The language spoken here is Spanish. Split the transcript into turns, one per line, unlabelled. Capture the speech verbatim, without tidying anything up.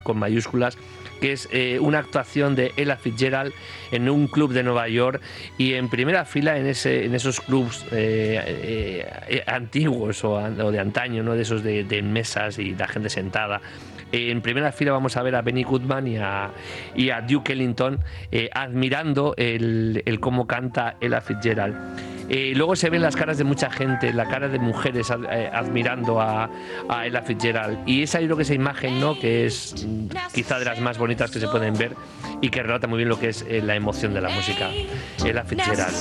con mayúsculas, que es eh, una actuación de Ella Fitzgerald en un club de Nueva York, y en primera fila en ese en esos clubs eh, eh, eh, antiguos o, o de antaño, ¿no? De esos de, de mesas y la gente sentada. En primera fila vamos a ver a Benny Goodman y a, y a Duke Ellington eh, admirando el, el cómo canta Ella Fitzgerald. Eh, luego se ven las caras de mucha gente, la cara de mujeres eh, admirando a, a Ella Fitzgerald. Y esa, yo creo que esa imagen, ¿no? Que es mm, quizá de las más bonitas que se pueden ver y que relata muy bien lo que es eh, la emoción de la música. Ella Fitzgerald.